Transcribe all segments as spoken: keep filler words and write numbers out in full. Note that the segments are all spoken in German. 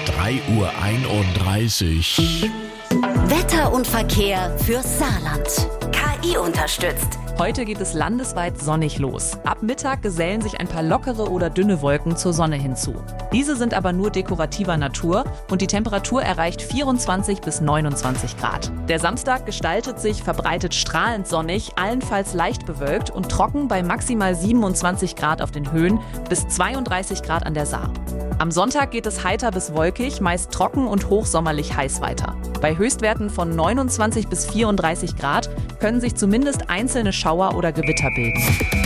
drei Uhr einunddreißig. Wetter und Verkehr fürs Saarland. K I unterstützt. Heute geht es landesweit sonnig los. Ab Mittag gesellen sich ein paar lockere oder dünne Wolken zur Sonne hinzu. Diese sind aber nur dekorativer Natur und die Temperatur erreicht vierundzwanzig bis neunundzwanzig Grad. Der Samstag gestaltet sich verbreitet strahlend sonnig, allenfalls leicht bewölkt und trocken bei maximal siebenundzwanzig Grad auf den Höhen bis zweiunddreißig Grad an der Saar. Am Sonntag geht es heiter bis wolkig, meist trocken und hochsommerlich heiß weiter. Bei Höchstwerten von neunundzwanzig bis vierunddreißig Grad können sich zumindest einzelne Schauer oder Gewitter bilden.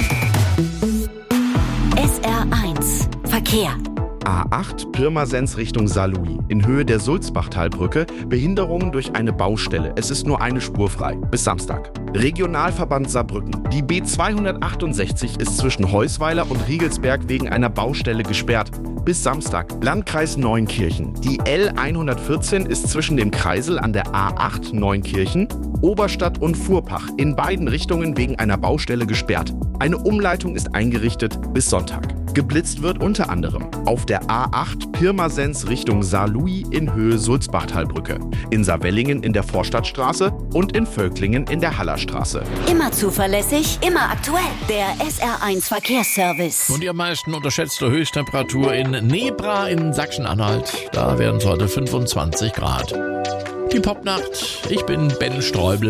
S R eins Verkehr. A acht Pirmasens Richtung Saarlouis. In Höhe der Sulzbachtalbrücke Behinderungen durch eine Baustelle. Es ist nur eine Spur frei. Bis Samstag. Regionalverband Saarbrücken. Die B zweihundertachtundsechzig ist zwischen Heusweiler und Riegelsberg wegen einer Baustelle gesperrt. Bis Samstag. Landkreis Neunkirchen. Die L hundertvierzehn ist zwischen dem Kreisel an der A acht Neunkirchen, Oberstadt und Furpach in beiden Richtungen wegen einer Baustelle gesperrt. Eine Umleitung ist eingerichtet bis Sonntag. Geblitzt wird unter anderem auf der A acht Pirmasens Richtung Saarlouis in Höhe Sulzbachtalbrücke, in Saarwellingen in der Vorstadtstraße und in Völklingen in der Hallerstraße. Immer zuverlässig, immer aktuell. Der S R eins Verkehrsservice. Und die am meisten unterschätzte Höchsttemperatur in Nebra in Sachsen-Anhalt. Da werden es heute fünfundzwanzig Grad. Die Popnacht, ich bin Ben Streubel.